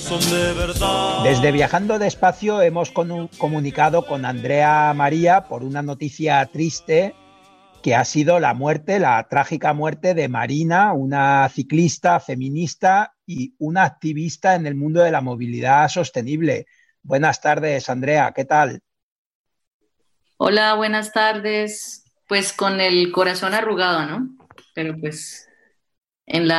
son de verdad. Desde Viajando Despacio hemos comunicado con Andrea María por una noticia triste que ha sido la trágica muerte de Marina, una ciclista feminista y una activista en el mundo de la movilidad sostenible. Buenas tardes, Andrea, ¿qué tal? Hola, buenas tardes. Pues con el corazón arrugado, ¿no? Pero pues en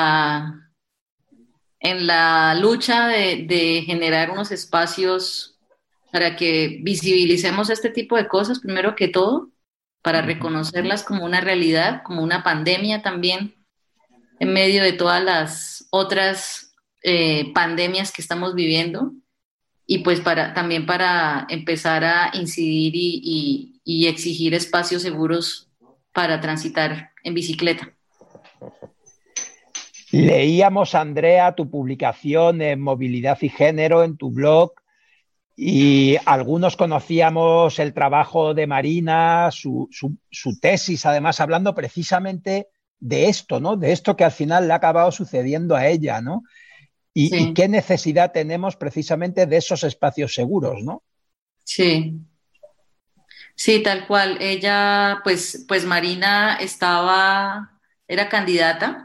la lucha de generar unos espacios para que visibilicemos este tipo de cosas, primero que todo, para reconocerlas como una realidad, como una pandemia también, en medio de todas las otras pandemias que estamos viviendo, y pues también para empezar a incidir y exigir espacios seguros para transitar en bicicleta. Leíamos, Andrea, tu publicación en Movilidad y Género en tu blog y algunos conocíamos el trabajo de Marina, su tesis, además hablando precisamente de esto, ¿no? De esto que al final le ha acabado sucediendo a ella, ¿no? Sí. Y qué necesidad tenemos precisamente de esos espacios seguros, ¿no? Sí. Sí, tal cual. Ella, pues Marina era candidata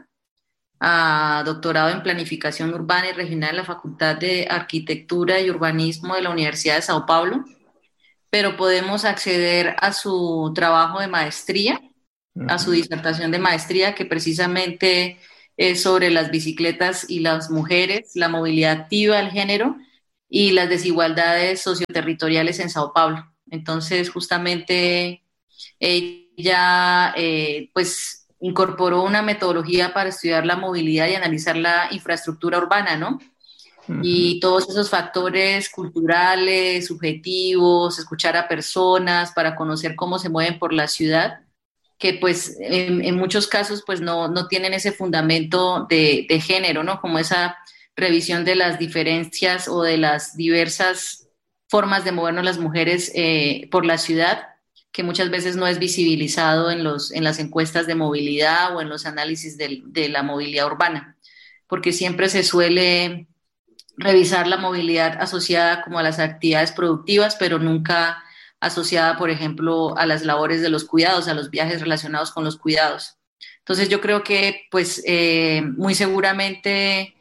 a doctorado en Planificación Urbana y Regional en la Facultad de Arquitectura y Urbanismo de la Universidad de Sao Paulo, pero podemos acceder a su trabajo de maestría, a su disertación de maestría, que precisamente es sobre las bicicletas y las mujeres, la movilidad activa, el género y las desigualdades socioterritoriales en Sao Paulo. Entonces, justamente ella, pues, incorporó una metodología para estudiar la movilidad y analizar la infraestructura urbana, ¿no? Y todos esos factores culturales, subjetivos, escuchar a personas para conocer cómo se mueven por la ciudad, que pues en muchos casos pues no tienen ese fundamento de género, ¿no? Como esa revisión de las diferencias o de las diversas formas de movernos las mujeres por la ciudad, que muchas veces no es visibilizado en las encuestas de movilidad o en los análisis de la movilidad urbana, porque siempre se suele revisar la movilidad asociada como a las actividades productivas, pero nunca asociada, por ejemplo, a las labores de los cuidados, a los viajes relacionados con los cuidados. Entonces yo creo que pues muy seguramente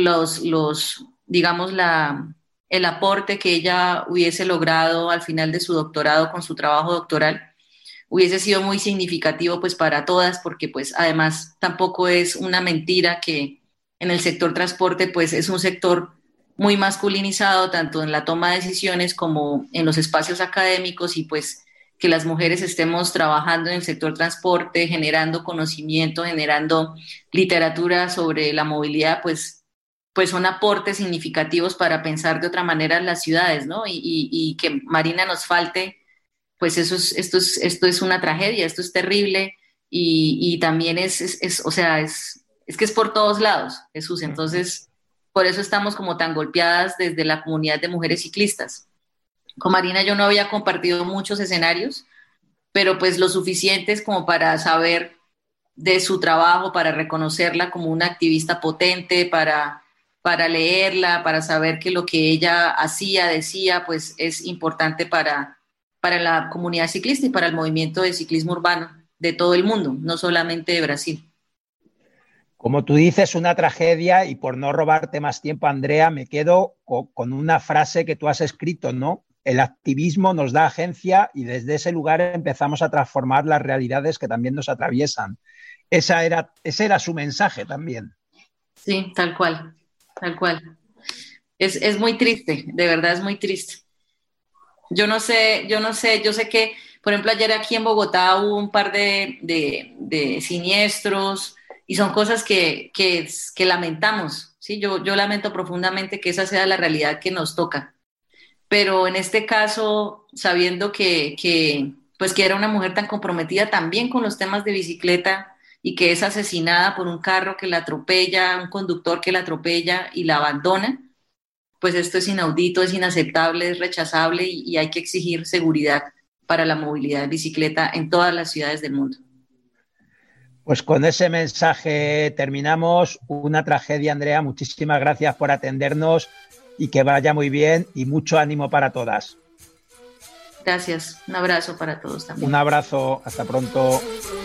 digamos, el aporte que ella hubiese logrado al final de su doctorado con su trabajo doctoral hubiese sido muy significativo pues para todas, porque pues además tampoco es una mentira que en el sector transporte pues es un sector muy masculinizado tanto en la toma de decisiones como en los espacios académicos, y pues que las mujeres estemos trabajando en el sector transporte, generando conocimiento, generando literatura sobre la movilidad, pues son aportes significativos para pensar de otra manera en las ciudades, ¿no? Y que Marina nos falte, pues esto es una tragedia, esto es terrible, y también o sea, es que es por todos lados, Jesús. Entonces, por eso estamos como tan golpeadas desde la comunidad de mujeres ciclistas. Con Marina yo no había compartido muchos escenarios, pero pues lo suficientes como para saber de su trabajo, para reconocerla como una activista potente, para leerla, para saber que lo que ella hacía, decía, pues es importante para la comunidad ciclista y para el movimiento de ciclismo urbano de todo el mundo, no solamente de Brasil. Como tú dices, una tragedia, y por no robarte más tiempo, Andrea, me quedo con una frase que tú has escrito, ¿no? El activismo nos da agencia y desde ese lugar empezamos a transformar las realidades que también nos atraviesan. Ese era su mensaje también. Sí, tal cual, tal cual. Es muy triste, de verdad es muy triste. Yo sé que, por ejemplo, ayer aquí en Bogotá hubo un par de siniestros, y son cosas que lamentamos, ¿sí? Yo lamento profundamente que esa sea la realidad que nos toca. Pero en este caso, sabiendo pues que era una mujer tan comprometida también con los temas de bicicleta y que es asesinada por un carro que la atropella, un conductor que la atropella y la abandona, pues esto es inaudito, es inaceptable, es rechazable, y hay que exigir seguridad para la movilidad de bicicleta en todas las ciudades del mundo. Pues con ese mensaje terminamos. Una tragedia, Andrea. Muchísimas gracias por atendernos y que vaya muy bien y mucho ánimo para todas. Gracias. Un abrazo para todos también. Un abrazo, hasta pronto.